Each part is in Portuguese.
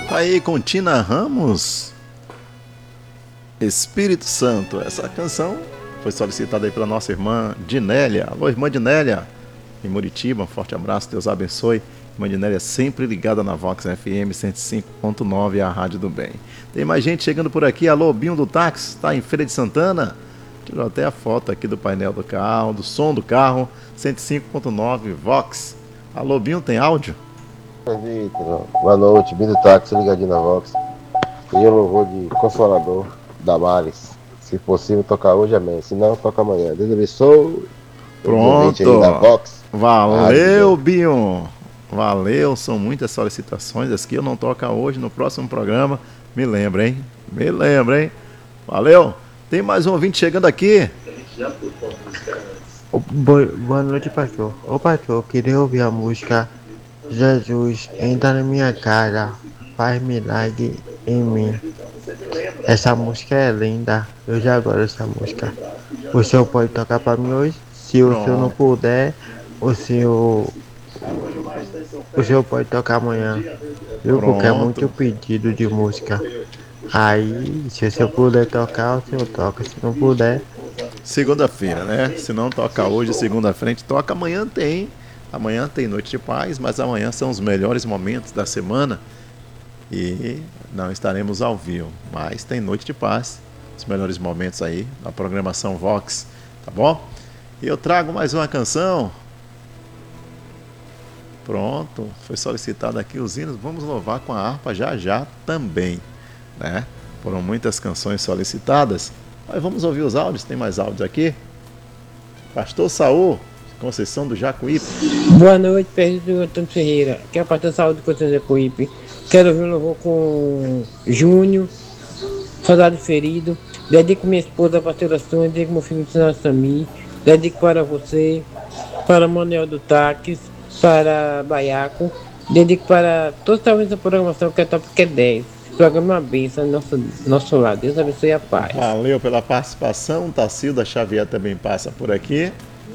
Tá aí com Tina Ramos, Espírito Santo. Essa canção foi solicitada aí pela nossa irmã Dinélia. Alô, irmã Dinélia, em Muritiba, um forte abraço, Deus abençoe. Irmã Dinélia sempre ligada na Vox FM 105.9, a Rádio do Bem. Tem mais gente chegando por aqui. Alô, Binho do Táxi, está em Feira de Santana. Tirou até a foto aqui do painel do carro, do som do carro, 105.9 Vox. Alô, Binho, tem áudio? Boa noite, Binho do Táxi, ligadinho na Vox. E o louvor de Consolador, Damares. Se possível, tocar hoje, amém. Se não, toca amanhã. Deus abençoe. Pronto. Da Vox. Valeu, Binho. Valeu, são muitas solicitações. As que eu não toco hoje, no próximo programa. Me lembra, hein? Me lembra, hein? Valeu. Tem mais um ouvinte chegando aqui. Boa noite, pastor. Ô, pastor, eu queria ouvir a música Jesus, entra na minha cara, faz milagre em mim. Essa música é linda. Eu já gosto dessa música. O senhor pode tocar para mim hoje? Se o senhor não puder, o senhor pode tocar amanhã. Viu? Porque é muito pedido de música. Aí, se o senhor puder tocar, o senhor toca. Se não puder... Segunda-feira, né? Se não toca hoje, segunda-feira a gente toca. Amanhã tem. Amanhã tem Noite de Paz, mas amanhã são os melhores momentos da semana. E não estaremos ao vivo. Mas tem Noite de Paz. Os melhores momentos aí na programação Vox. Tá bom? E eu trago mais uma canção. Pronto. Foi solicitado aqui os hinos. Vamos louvar com a harpa já também. Né? Foram muitas canções solicitadas, mas vamos ouvir os áudios. Tem mais áudios aqui. Pastor Saul, Conceição do Jacuípe. Boa noite, Pedro Antônio Ferreira. Aqui é o pastor Saul do Conceição do Jacuípe. Quero ouvir um louvor com Júnior, soldado ferido. Dedico minha esposa, a pastora Sônia, dedico meu filho Samir, dedico para você, para Manuel do Táxi, para Baiaco, dedico para todos os ouvintes da programação que é Top que é 10. Programa uma bênção nosso lado. Deus abençoe a paz. Valeu pela participação. Tacilda Xavier também passa por aqui.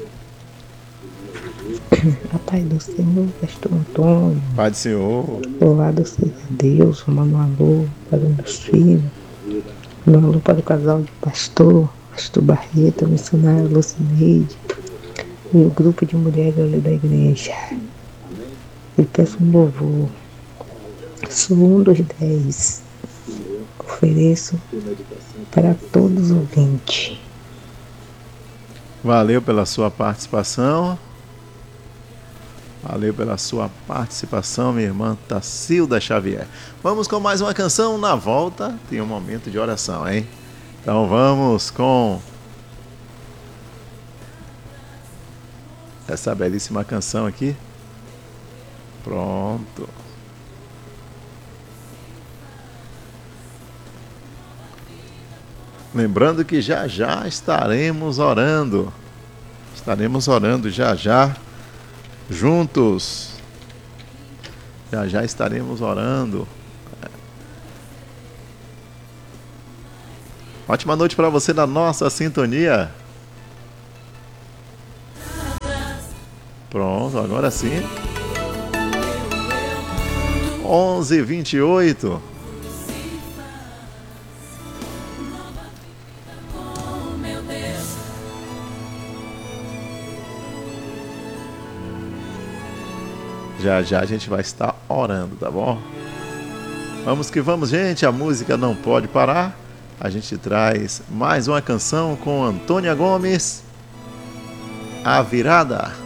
A paz do Senhor, pastor Antônio. Pai do Senhor. Louvado seja Deus. Manda um alô para os meus filhos. Manda um alô para o casal de pastor Barreto, missionária Lucineide. E o grupo de mulheres ali da igreja. E peço um louvor. Sou um dos 10. Ofereço para todos os ouvintes. Valeu pela sua participação. Valeu pela sua participação, minha irmã Tacilda Xavier. Vamos com mais uma canção. Na volta tem um momento de oração, hein? Então vamos com essa belíssima canção aqui. Pronto. Lembrando que já estaremos orando. Estaremos orando já juntos. Já estaremos orando. Ótima noite para você na nossa sintonia. Pronto, agora sim. 11h28. Já a gente vai estar orando, tá bom? Vamos que vamos, gente. A música não pode parar. A gente traz mais uma canção com Antônia Gomes. A Virada.